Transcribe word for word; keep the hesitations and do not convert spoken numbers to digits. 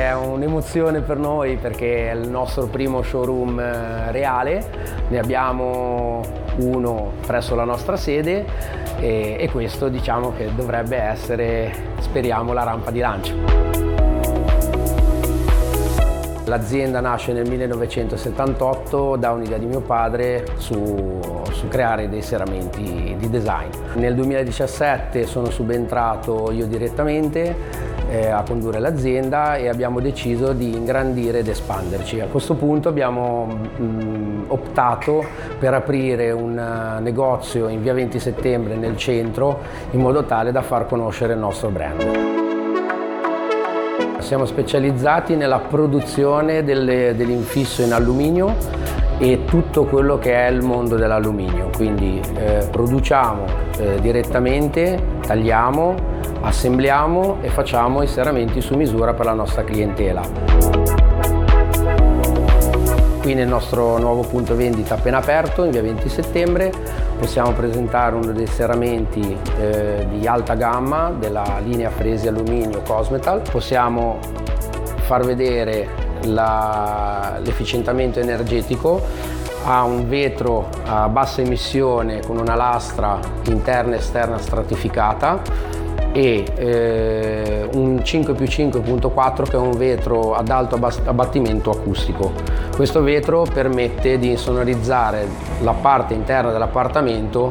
È un'emozione per noi perché è il nostro primo showroom reale, ne abbiamo uno presso la nostra sede e, e questo diciamo che dovrebbe essere, speriamo, la rampa di lancio. L'azienda nasce nel millenovecentosettantotto da un'idea di mio padre su, su creare dei serramenti di design. Nel duemiladiciassette sono subentrato io direttamente eh, a condurre l'azienda e abbiamo deciso di ingrandire ed espanderci. A questo punto abbiamo mh, optato per aprire un negozio in via venti settembre nel centro in modo tale da far conoscere il nostro brand. Siamo specializzati nella produzione delle, dell'infisso in alluminio e tutto quello che è il mondo dell'alluminio, quindi eh, produciamo eh, direttamente, tagliamo, assembliamo e facciamo i serramenti su misura per la nostra clientela. Qui nel nostro nuovo punto vendita appena aperto in via venti settembre possiamo presentare uno dei serramenti eh, di alta gamma della linea Fresi Alluminio Cosmetal. Possiamo far vedere la, l'efficientamento energetico. Ha un vetro a bassa emissione con una lastra interna e esterna stratificata e eh, un cinque più cinque punto quattro che è un vetro ad alto abbattimento acustico. Questo vetro permette di insonorizzare la parte interna dell'appartamento